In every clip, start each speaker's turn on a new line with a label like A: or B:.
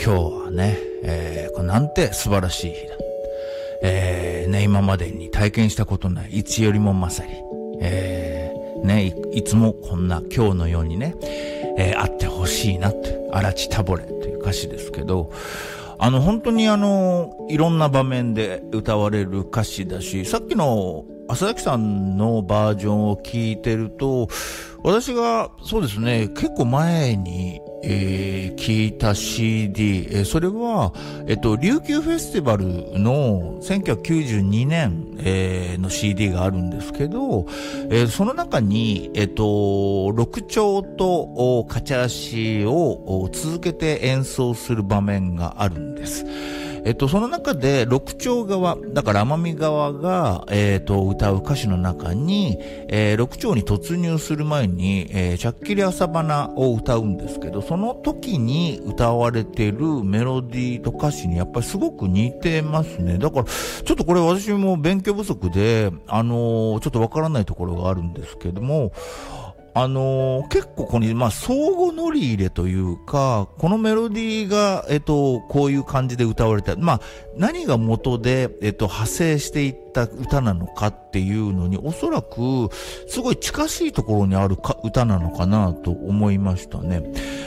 A: 今日はね、これなんて素晴らしい日だ。今までに体験したことない、いつよりもまさに、いつもこんな今日のようにね、あってほしいなって、あらちたぼれという歌詞ですけど、本当にいろんな場面で歌われる歌詞だし、さっきの浅崎さんのバージョンを聞いてると、私がそうですね、結構前に、聞いた CD、それは、琉球フェスティバルの1992年、の CD があるんですけど、その中に、六調とカチャラシを続けて演奏する場面があるんです。その中で六調側、だから奄美側が、歌う歌詞の中に、六調に突入する前に、ちゃっきり朝花を歌うんですけど、その時に歌われているメロディーと歌詞にやっぱりすごく似てますね。だから、ちょっとこれ私も勉強不足で、ちょっとわからないところがあるんですけども、結構ここに、相互乗り入れというか、このメロディーが、こういう感じで歌われた。何が元で、派生していった歌なのかっていうのに、おそらく、すごい近しいところにある歌なのかなと思いましたね。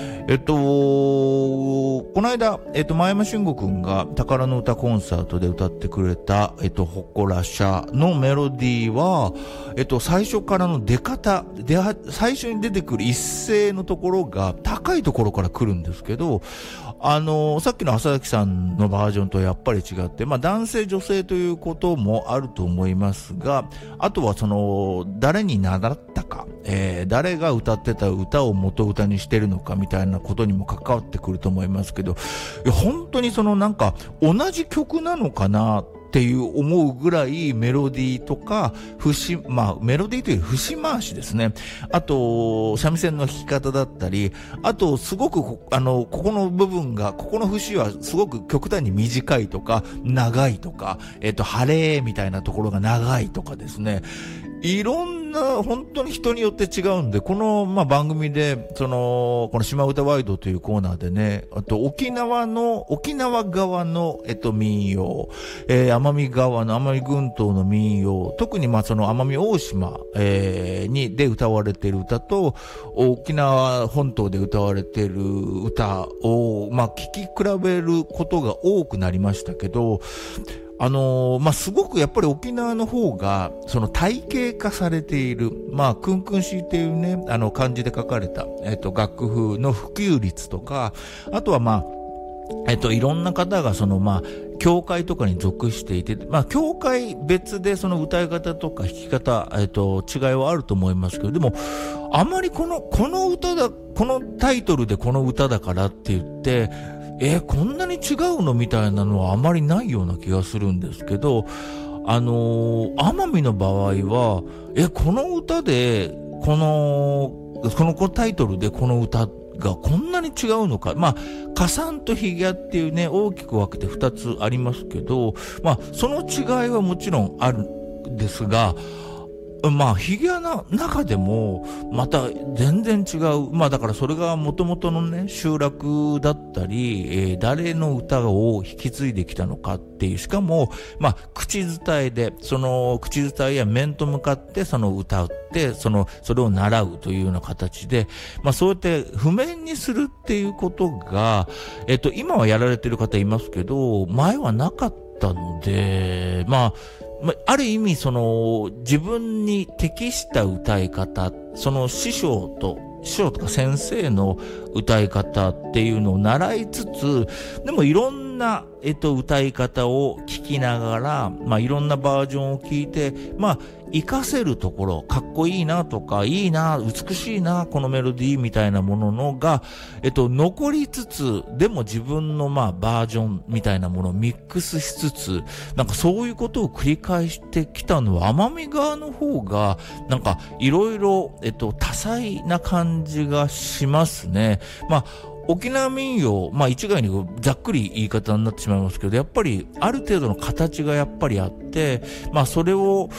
A: この間、前山俊吾くんが宝の歌コンサートで歌ってくれた、ほこらしゃのメロディーは、最初からの出方で、最初に出てくる一声のところが高いところから来るんですけど、さっきの浅崎さんのバージョンとやっぱり違って、男性女性ということもあると思いますが、あとは誰に習ったか、誰が歌ってた歌を元歌にしてるのかみたいなことにも関わってくると思いますけど、本当に同じ曲なのかなっていう思うぐらいメロディーとかメロディーという節回しですね。あと三味線の弾き方だったり、あとすごくここの部分が、ここの節はすごく極端に短いとか長いとか、晴れみたいなところが長いとかですね。いろんな、本当に人によって違うんで、この、番組で、この島唄ワイドというコーナーでね、あと沖縄側の、民謡、奄美側の奄美群島の民謡、特に奄美大島、で歌われている歌と、沖縄本島で歌われている歌を、聞き比べることが多くなりましたけど、すごくやっぱり沖縄の方が、体系化されている、クンクンシーっていうね、漢字で書かれた、楽譜の普及率とか、あとはいろんな方が教会とかに属していて、教会別で歌い方とか弾き方、違いはあると思いますけど、でも、あまりこの歌だ、このタイトルでこの歌だからって言って、こんなに違うのみたいなのはあまりないような気がするんですけど、奄美の場合は、この歌で、このタイトルでこの歌がこんなに違うのか。カサンとヒギャっていうね、大きく分けて2つありますけど、その違いはもちろんあるんですが、ヒギャの中でも、また全然違う。だからそれが元々のね、集落だったり、誰の歌を引き継いできたのかっていう、しかも、口伝えで、口伝えや面と向かって歌って、それを習うというような形で、そうやって譜面にするっていうことが、今はやられてる方いますけど、前はなかったので、ある意味自分に適した歌い方、師匠とか先生の歌い方っていうのを習いつつ、でもいろんな、歌い方を聞きながら、いろんなバージョンを聞いて、活かせるところ、かっこいいなとか、いいな、美しいな、このメロディーみたいなものが、残りつつ、でも自分のバージョンみたいなものをミックスしつつ、そういうことを繰り返してきたのは、奄美側の方が、いろいろ、多彩な感じがしますね。沖縄民謡、一概にざっくり言い方になってしまいますけど、やっぱりある程度の形がやっぱりあって、それを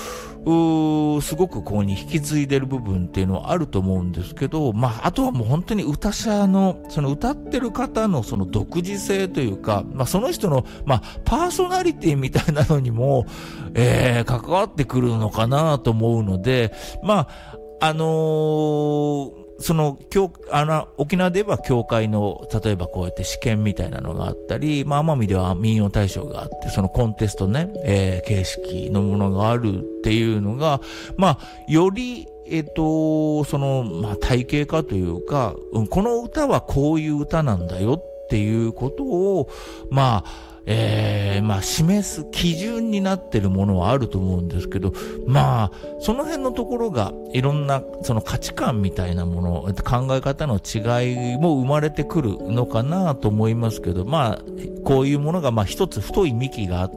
A: すごくここに引き継いでる部分っていうのはあると思うんですけど、あとはもう本当に歌者の、その歌ってる方のその独自性というか、その人の、パーソナリティみたいなのにも、関わってくるのかなと思うので、その、沖縄で言えば教会の、例えばこうやって試験みたいなのがあったり、奄美では民謡大賞があって、そのコンテストね、形式のものがあるっていうのが、より、体系化というか、この歌はこういう歌なんだよっていうことを、示す基準になってるものはあると思うんですけど、その辺のところがいろんなその価値観みたいなもの、考え方の違いも生まれてくるのかなと思いますけど、こういうものが一つ太い幹があって、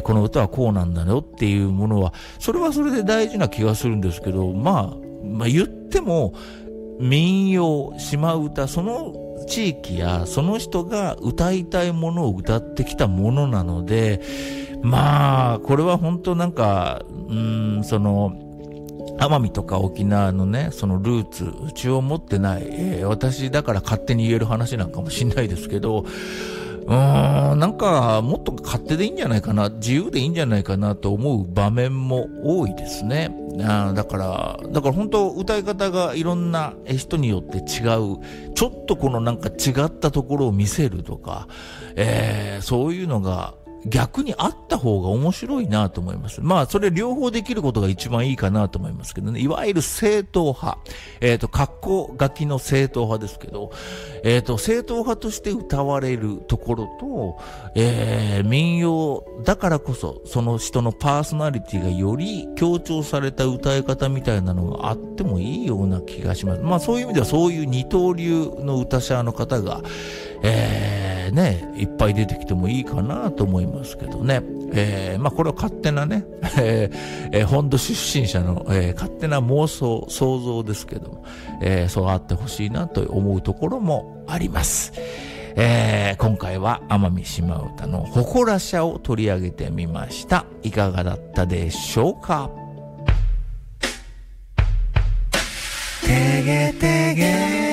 A: この歌はこうなんだよっていうものは、それはそれで大事な気がするんですけど、言っても民謡、島歌、その地域やその人が歌いたいものを歌ってきたものなので、これは本当奄美とか沖縄のね、そのルーツ、うちを持ってない、私だから勝手に言える話なんかもしんないですけど、もっと勝手でいいんじゃないかな、自由でいいんじゃないかなと思う場面も多いですね。だから本当歌い方がいろんな人によって違う、ちょっとこの違ったところを見せるとか、そういうのが逆にあった方が面白いなと思います。それ両方できることが一番いいかなと思いますけどね。いわゆる正統派。格好書きの正統派ですけど、正統派として歌われるところと、民謡だからこそ、その人のパーソナリティがより強調された歌い方みたいなのがあってもいいような気がします。そういう意味ではそういう二刀流の歌者の方が、いっぱい出てきてもいいかなと思いますけどね。これは勝手なね、本土出身者の、勝手な妄想、想像ですけども、そうあってほしいなと思うところもあります。今回は奄美島唄の誇らしゃを取り上げてみました。いかがだったでしょうか。てげてげ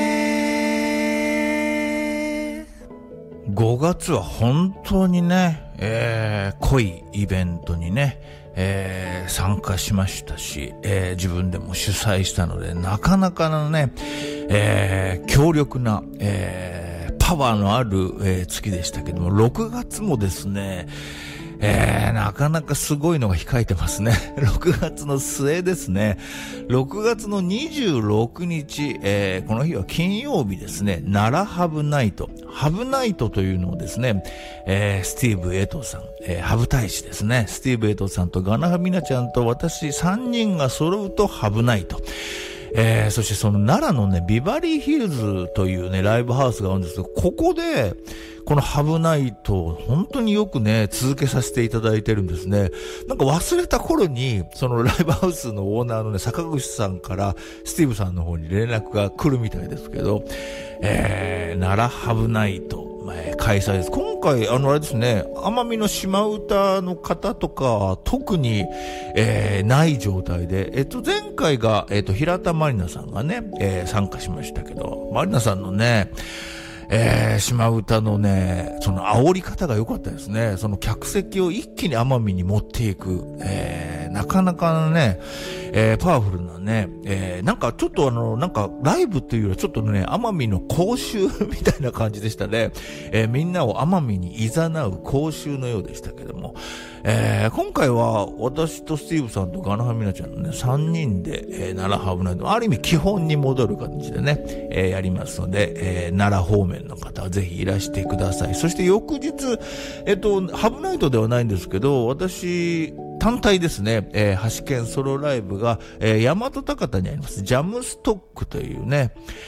A: 5月は本当にね、濃いイベントにね、参加しましたし、自分でも主催したので、なかなかのね、強力な、パワーのある、月でしたけども、6月もですね、なかなかすごいのが控えてますね。6月の末ですね。6月の26日、この日は金曜日ですね。奈良ハブナイト。ハブナイトというのをですね、スティーブ・エトさん、ハブ大使ですね。スティーブ・エトさんとガナハミナちゃんと私3人が揃うとハブナイト。そしてその奈良のね、ビバリーヒルズというね、ライブハウスがあるんですけど、ここで、このハブナイトを本当によくね、続けさせていただいてるんですね。忘れた頃に、そのライブハウスのオーナーのね、坂口さんからスティーブさんの方に連絡が来るみたいですけど、奈良ハブナイト、開催です。今回、あれですね、奄美の島唄の方とか、特に、ない状態で、前回が、平田まりなさんがね、参加しましたけど、まりなさんのね、島唄のね、その煽り方が良かったですね。その客席を一気に奄美に持っていく、なかなかね、パワフルなね、ちょっとライブっていうよりはちょっとね、奄美の講習みたいな感じでしたね。みんなを奄美に誘う講習のようでしたけども、今回は私とスティーブさんとガナハミナちゃんのね、3人で、奈良ハブナイト、ある意味基本に戻る感じでね、やりますので、奈良方面の方はぜひいらしてください。そして翌日、ハブナイトではないんですけど、私、単体ですね、橋県ソロライブが、大和高田にあります、ジャムストックというね、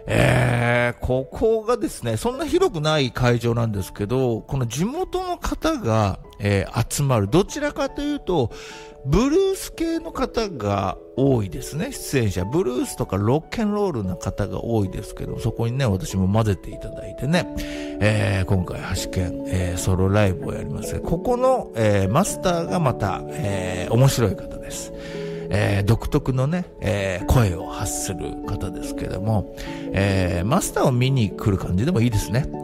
A: ここがですね、そんな広くない会場なんですけど、この地元の方が、集まる。どちらかというと、ブルース系の方が多いですね、出演者。ブルースとかロッケンロールな方が多いですけど、そこにね、私も混ぜていただいてね、今回、橋健、ソロライブをやります。ここの、マスターがまた、面白い方です。独特のね、声を発する方ですけども、マスターを見に来る感じでもいいですね。